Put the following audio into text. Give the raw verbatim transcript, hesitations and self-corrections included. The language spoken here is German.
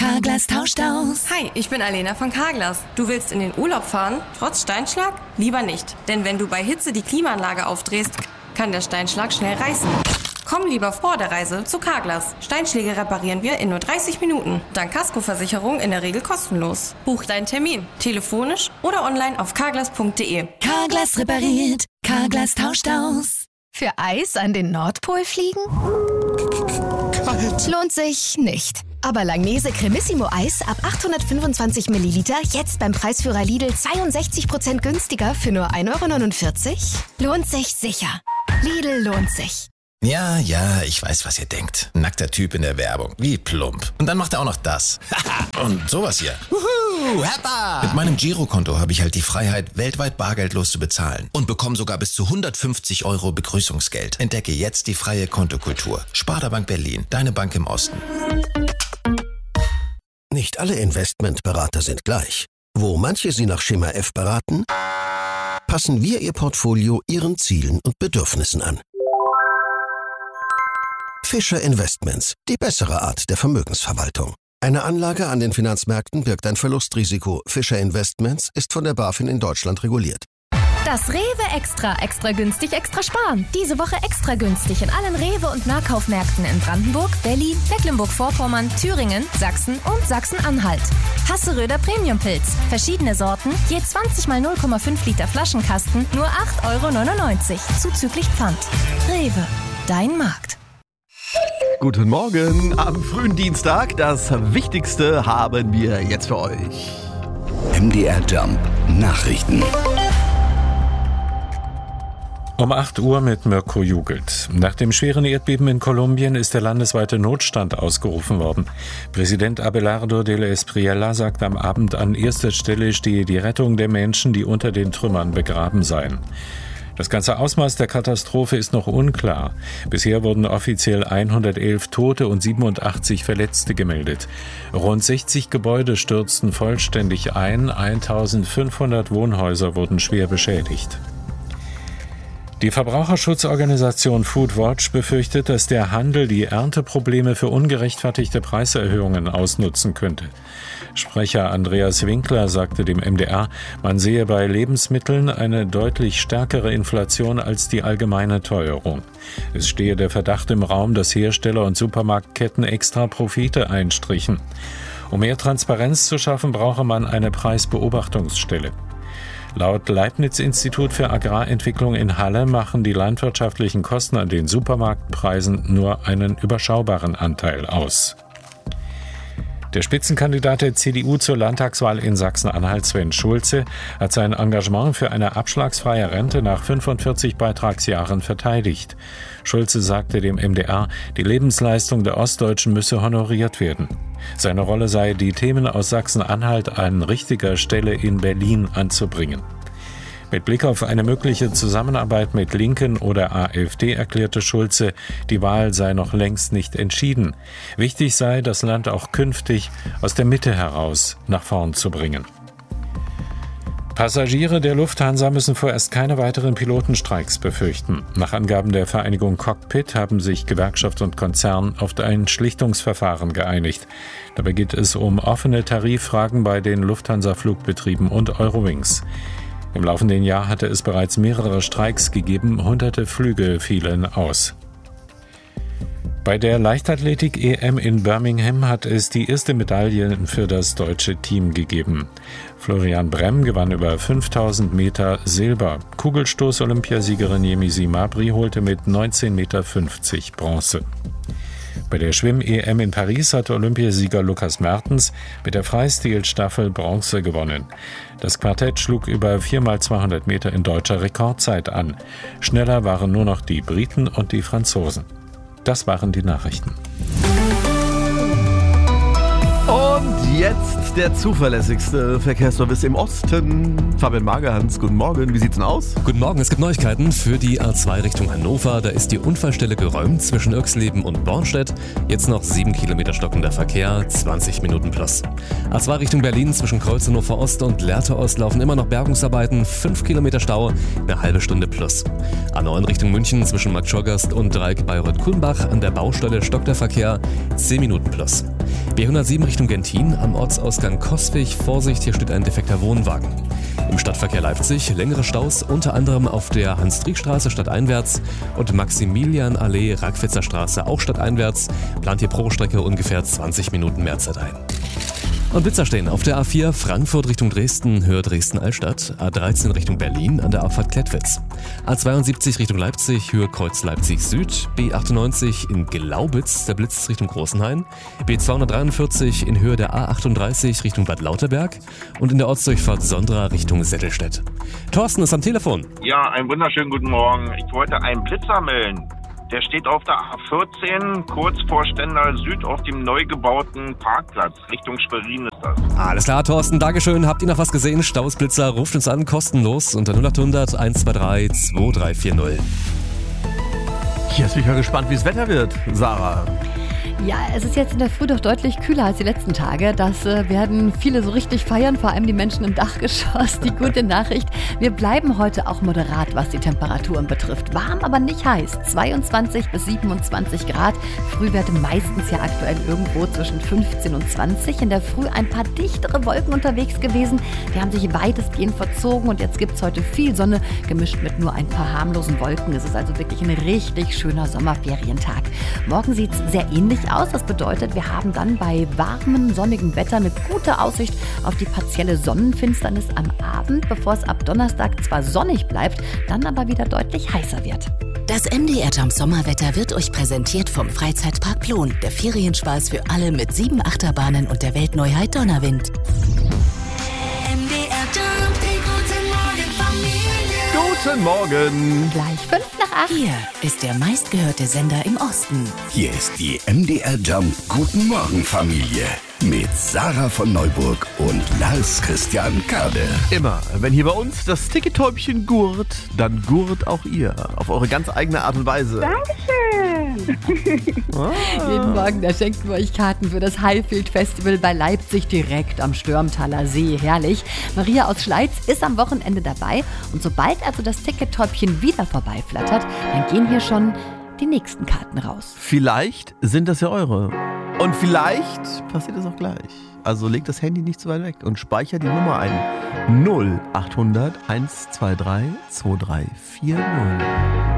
Carglass tauscht aus. Hi, ich bin Alena von Carglass. Du willst in den Urlaub fahren, trotz Steinschlag? Lieber nicht, denn wenn du bei Hitze die Klimaanlage aufdrehst, kann der Steinschlag schnell reißen. Komm lieber vor der Reise zu Carglass. Steinschläge reparieren wir in nur dreißig Minuten. Dank Kaskoversicherung in der Regel kostenlos. Buch deinen Termin, telefonisch oder online auf carglass punkt de. Carglass repariert, Carglass tauscht aus. Für Eis an den Nordpol fliegen? Kalt. Lohnt sich nicht. Aber Langnese Cremissimo Eis ab achthundertfünfundzwanzig Milliliter jetzt beim Preisführer Lidl zweiundsechzig Prozent günstiger für nur ein Euro neunundvierzig? Lohnt sich sicher. Lidl lohnt sich. Ja, ja, ich weiß, was ihr denkt. Nackter Typ in der Werbung. Wie plump. Und dann macht er auch noch das. Und sowas hier. Wuhu, Hertha! Mit meinem Girokonto habe ich halt die Freiheit, weltweit bargeldlos zu bezahlen. Und bekomme sogar bis zu hundertfünfzig Euro Begrüßungsgeld. Entdecke jetzt die freie Kontokultur. Sparda Bank Berlin. Deine Bank im Osten. Nicht alle Investmentberater sind gleich. Wo manche Sie nach Schema F beraten, passen wir Ihr Portfolio Ihren Zielen und Bedürfnissen an. Fischer Investments, die bessere Art der Vermögensverwaltung. Eine Anlage an den Finanzmärkten birgt ein Verlustrisiko. Fischer Investments ist von der BaFin in Deutschland reguliert. Das Rewe Extra. Extra günstig, extra sparen. Diese Woche extra günstig in allen Rewe- und Nahkaufmärkten in Brandenburg, Berlin, Mecklenburg-Vorpommern, Thüringen, Sachsen und Sachsen-Anhalt. Hasseröder Premiumpilz. Verschiedene Sorten, je zwanzig mal null Komma fünf Liter Flaschenkasten, nur acht Euro neunundneunzig. Zuzüglich Pfand. Rewe. Dein Markt. Guten Morgen am frühen Dienstag. Das Wichtigste haben wir jetzt für euch. M D R Jump Nachrichten. Um acht Uhr mit Mirko Jugelt. Nach dem schweren Erdbeben in Kolumbien ist der landesweite Notstand ausgerufen worden. Präsident Abelardo de la Espriella sagt am Abend, an erster Stelle stehe die Rettung der Menschen, die unter den Trümmern begraben seien. Das ganze Ausmaß der Katastrophe ist noch unklar. Bisher wurden offiziell hundertelf Tote und siebenundachtzig Verletzte gemeldet. Rund sechzig Gebäude stürzten vollständig ein, eintausendfünfhundert Wohnhäuser wurden schwer beschädigt. Die Verbraucherschutzorganisation Foodwatch befürchtet, dass der Handel die Ernteprobleme für ungerechtfertigte Preiserhöhungen ausnutzen könnte. Sprecher Andreas Winkler sagte dem M D R, man sehe bei Lebensmitteln eine deutlich stärkere Inflation als die allgemeine Teuerung. Es stehe der Verdacht im Raum, dass Hersteller und Supermarktketten extra Profite einstrichen. Um mehr Transparenz zu schaffen, brauche man eine Preisbeobachtungsstelle. Laut Leibniz-Institut für Agrarentwicklung in Halle machen die landwirtschaftlichen Kosten an den Supermarktpreisen nur einen überschaubaren Anteil aus. Der Spitzenkandidat der C D U zur Landtagswahl in Sachsen-Anhalt, Sven Schulze, hat sein Engagement für eine abschlagsfreie Rente nach fünfundvierzig Beitragsjahren verteidigt. Schulze sagte dem M D R, die Lebensleistung der Ostdeutschen müsse honoriert werden. Seine Rolle sei, die Themen aus Sachsen-Anhalt an richtiger Stelle in Berlin anzubringen. Mit Blick auf eine mögliche Zusammenarbeit mit Linken oder AfD erklärte Schulze, die Wahl sei noch längst nicht entschieden. Wichtig sei, das Land auch künftig aus der Mitte heraus nach vorn zu bringen. Passagiere der Lufthansa müssen vorerst keine weiteren Pilotenstreiks befürchten. Nach Angaben der Vereinigung Cockpit haben sich Gewerkschaft und Konzern auf ein Schlichtungsverfahren geeinigt. Dabei geht es um offene Tariffragen bei den Lufthansa-Flugbetrieben und Eurowings. Im laufenden Jahr hatte es bereits mehrere Streiks gegeben, hunderte Flüge fielen aus. Bei der Leichtathletik-E M in Birmingham hat es die erste Medaille für das deutsche Team gegeben. Florian Bremm gewann über fünftausend Meter Silber. Kugelstoß-Olympiasiegerin Yemisi Mabry holte mit neunzehn Komma fünfzig Meter Bronze. Bei der Schwimm-E M in Paris hatte Olympiasieger Lukas Mertens mit der Freistilstaffel Bronze gewonnen. Das Quartett schlug über vier mal zweihundert Meter in deutscher Rekordzeit an. Schneller waren nur noch die Briten und die Franzosen. Das waren die Nachrichten. Und jetzt der zuverlässigste Verkehrsservice im Osten. Fabian Magerhans, guten Morgen. Wie sieht's denn aus? Guten Morgen, es gibt Neuigkeiten für die A zwei Richtung Hannover. Da ist die Unfallstelle geräumt zwischen Irxleben und Bornstedt. Jetzt noch sieben Kilometer stockender Verkehr, zwanzig Minuten plus. A zwei Richtung Berlin zwischen Kreuznhofer Ost und Lehrte Ost laufen immer noch Bergungsarbeiten, fünf Kilometer Stau, eine halbe Stunde plus. A neun Richtung München zwischen Marktschorgast und Dreieck Bayreuth-Kulmbach an der Baustelle stockt der Verkehr, zehn Minuten plus. B hundertsieben Richtung Gentil Wittin am Ortsausgang Coswig. Vorsicht, hier steht ein defekter Wohnwagen. Im Stadtverkehr Leipzig längere Staus, unter anderem auf der Hans-Drieck-Straße stadteinwärts und Maximilianallee, Rackwitzer Straße auch stadteinwärts. Plant hier pro Strecke ungefähr zwanzig Minuten mehr Zeit ein. Und Blitzer stehen auf der A vier Frankfurt Richtung Dresden, Höhe Dresden-Altstadt, A dreizehn Richtung Berlin an der Abfahrt Klettwitz, A zweiundsiebzig Richtung Leipzig, Höhe Kreuz Leipzig Süd, B achtundneunzig in Glaubitz, der Blitz Richtung Großenhain, B zweihundertdreiundvierzig in Höhe der A achtunddreißig Richtung Bad Lauterberg und in der Ortsdurchfahrt Sondra Richtung Settelstedt. Thorsten ist am Telefon. Ja, einen wunderschönen guten Morgen. Ich wollte einen Blitzer melden. Der steht auf der A vierzehn, kurz vor Stendal Süd auf dem neu gebauten Parkplatz. Richtung Schwerin ist das. Alles klar, Thorsten, Dankeschön. Habt ihr noch was gesehen? Staus Blitzer, ruft uns an, kostenlos unter null achthundert eins zwei drei zwei drei vier null. Jetzt bin ich mal gespannt, wie das Wetter wird, Sarah. Ja, es ist jetzt in der Früh doch deutlich kühler als die letzten Tage. Das äh, werden viele so richtig feiern, vor allem die Menschen im Dachgeschoss. Die gute Nachricht, wir bleiben heute auch moderat, was die Temperaturen betrifft. Warm, aber nicht heiß. zweiundzwanzig bis siebenundzwanzig Grad. Frühwerte meistens ja aktuell irgendwo zwischen fünfzehn und zwanzig. In der Früh ein paar dichtere Wolken unterwegs gewesen. Die haben sich weitestgehend verzogen und jetzt gibt es heute viel Sonne, gemischt mit nur ein paar harmlosen Wolken. Es ist also wirklich ein richtig schöner Sommerferientag. Morgen sieht es sehr ähnlich aus. Das bedeutet, wir haben dann bei warmem, sonnigem Wetter eine gute Aussicht auf die partielle Sonnenfinsternis am Abend, bevor es ab Donnerstag zwar sonnig bleibt, dann aber wieder deutlich heißer wird. Das M D R Jump Sommerwetter wird euch präsentiert vom Freizeitpark Plon. Der Ferienspaß für alle mit sieben Achterbahnen und der Weltneuheit Donnerwind. M D R Jump, die Guten guten Morgen Familie. Morgen. Gleich fünf nach acht. Hier ist der meistgehörte Sender im Osten. Hier ist die M D R Jump Guten Morgen Familie mit Sarah von Neuburg und Lars Christian Kade. Immer, wenn hier bei uns das Ticketäubchen gurt, dann gurt auch ihr. Auf eure ganz eigene Art und Weise. Dankeschön. Ah. Jeden Morgen, da schenken wir euch Karten für das Highfield Festival bei Leipzig direkt am Stürmtaler See. Herrlich. Maria aus Schleiz ist am Wochenende dabei und sobald also das Tickettäubchen wieder vorbeiflattert, dann gehen hier schon die nächsten Karten raus. Vielleicht sind das ja eure. Und vielleicht passiert es auch gleich. Also legt das Handy nicht zu weit weg und speichert die Nummer ein. null achthundert eins zwei drei zwei drei vier null.